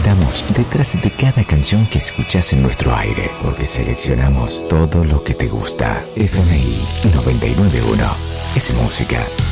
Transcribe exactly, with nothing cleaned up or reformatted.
Estamos detrás de cada canción que escuchás en nuestro aire, porque seleccionamos todo lo que te gusta. F M I noventa y nueve punto uno es música.